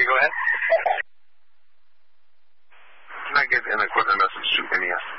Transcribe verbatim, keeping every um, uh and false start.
go ahead. Can I get an equipment message to N E S?